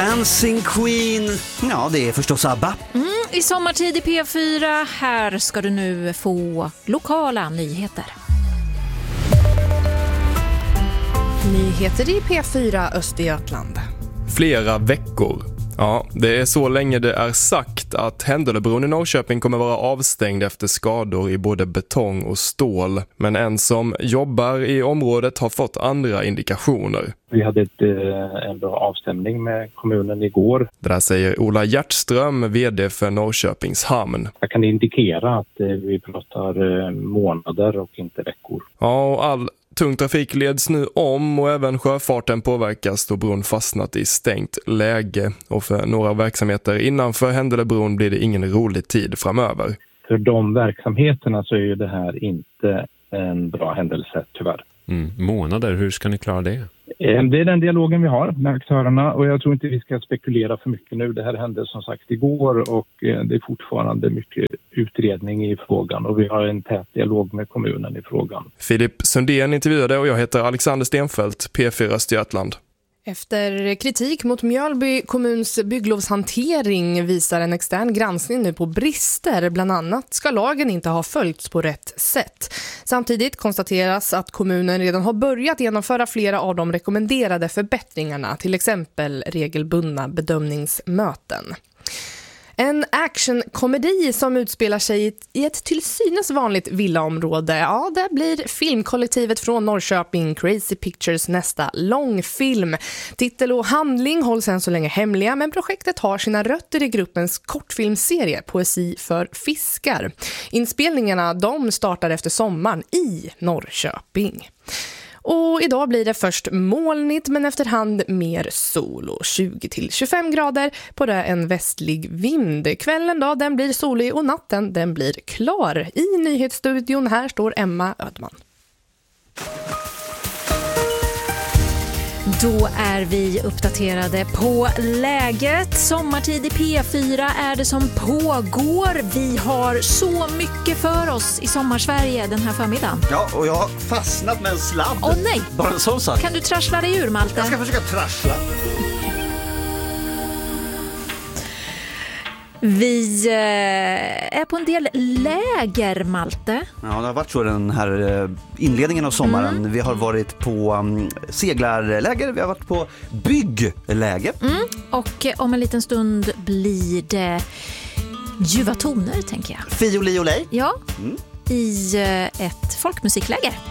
Dancing Queen. Ja, det är förstås ABBA. I sommartid i P4, här ska du nu få lokala nyheter. Nyheter i P4 Östergötland. Flera veckor. Ja, det är så länge det är sagt att Händelebron i Norrköping kommer vara avstängd efter skador i både betong och stål. Men en som jobbar i området har fått andra indikationer. Vi hade en bra avstämning med kommunen igår. Det där säger Ola Hjertström, vd för Norrköpings hamn. Jag kan indikera att vi pratar månader och inte veckor. Ja, och all tung trafik leds nu om och även sjöfarten påverkas då bron fastnat i stängt läge. Och för några verksamheter innanför Händelebron blir det ingen rolig tid framöver. För de verksamheterna så är ju det här inte en bra händelse tyvärr. Månader, hur ska ni klara det? Det är den dialogen vi har med aktörerna och jag tror inte vi ska spekulera för mycket nu. Det här hände som sagt igår och det är fortfarande mycket utredning i frågan och vi har en tät dialog med kommunen i frågan. Filip Sundén intervjuade och jag heter Alexander Stenfeldt, P4 Östergötland. Efter kritik mot Mjölby kommuns bygglovshantering visar en extern granskning nu på brister. Bland annat ska lagen inte ha följts på rätt sätt. Samtidigt konstateras att kommunen redan har börjat genomföra flera av de rekommenderade förbättringarna, till exempel regelbundna bedömningsmöten. En actionkomedi som utspelar sig i ett till synes vanligt villaområde. Ja, det blir filmkollektivet från Norrköping, Crazy Pictures nästa långfilm. Titel och handling hålls än så länge hemliga, men projektet har sina rötter i gruppens kortfilmserie Poesi för fiskar. Inspelningarna de startar efter sommaren i Norrköping. Och idag blir det först molnigt men efterhand mer sol och 20-25 grader på det en västlig vind. Kvällen då, den blir solig och natten den blir klar. I nyhetsstudion här står Emma Ödman. Då är vi uppdaterade på läget. Sommartid i P4 är det som pågår. Vi har så mycket för oss i Sommarsverige den här förmiddagen. Ja, och jag har fastnat med en sladd. Åh nej! Bara en sån sak. Kan du trassla dig ur, Malte? Jag ska försöka trassla. Vi är på en del läger, Malte. Ja, det har varit så den här inledningen av sommaren. Vi har varit på seglarläger, vi har varit på byggläger. Och om en liten stund blir det ljuva toner, tänker jag. Fioli och lej. Ja, i ett folkmusikläger.